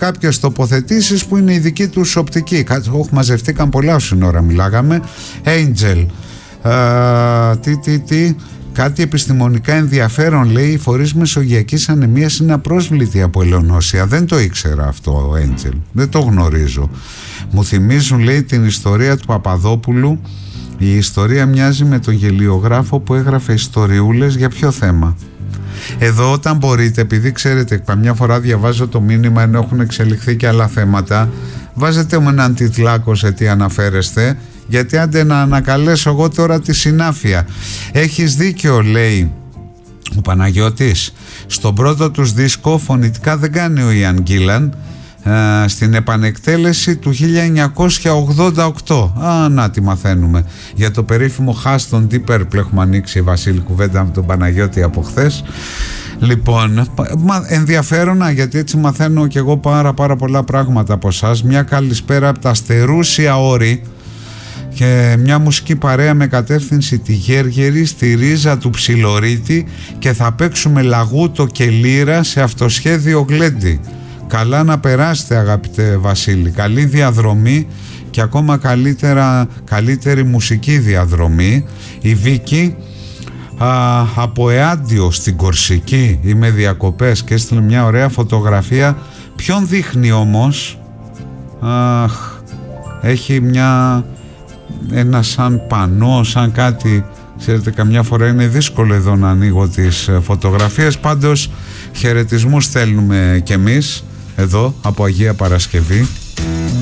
κάποιες τοποθετήσεις που είναι η δική τους οπτική. Μαζευτήκαν πολλά όσοι ώρα μιλάγαμε. Angel, κάτι επιστημονικά ενδιαφέρον, λέει, οι φορείς μεσογειακής ανεμίας είναι απρόσβλητοι από ελαιονόσια. Δεν το ήξερα αυτό, Angel, δεν το γνωρίζω. Μου θυμίζουν, λέει, την ιστορία του Παπαδόπουλου. Η ιστορία μοιάζει με τον γελιογράφο που έγραφε ιστοριούλες. Για ποιο θέμα? Εδώ, όταν μπορείτε, επειδή ξέρετε, καμιά φορά διαβάζω το μήνυμα ενώ έχουν εξελιχθεί και άλλα θέματα, βάζετε μου έναν τιτλάκο σε τι αναφέρεστε, γιατί άντε να ανακαλέσω εγώ τώρα τη συνάφεια. Έχεις δίκιο, λέει ο Παναγιώτης. Στον πρώτο τους δίσκο φωνητικά δεν κάνει ο Ιαν Γκίλαν, στην επανεκτέλεση του 1988. Να τι μαθαίνουμε. Για το περίφημο Χάστον Deep Purple έχουμε ανοίξει, Βασίλη, κουβέντα με τον Παναγιώτη από χθες. Λοιπόν, ενδιαφέρον, γιατί έτσι μαθαίνω και εγώ πάρα πολλά πράγματα από εσάς. Μια καλησπέρα από τα Αστερούσια Όρη και μια μουσική παρέα με κατεύθυνση τη Γέργερη στη ρίζα του Ψιλορίτη, και θα παίξουμε λαγούτο και λύρα σε αυτοσχέδιο γλέντι. Καλά να περάσετε, αγαπητέ Βασίλη, καλή διαδρομή και ακόμα καλύτερη μουσική διαδρομή. Η Βίκη από Εάντιο στην Κορσική, είμαι διακοπές, και έστειλε μια ωραία φωτογραφία. Ποιον δείχνει όμως? Έχει ένα σαν πανό, σαν κάτι. Ξέρετε, καμιά φορά είναι δύσκολο εδώ να ανοίγω τις φωτογραφίες. Πάντως χαιρετισμούς στέλνουμε κι εμείς εδώ από Αγία Παρασκευή.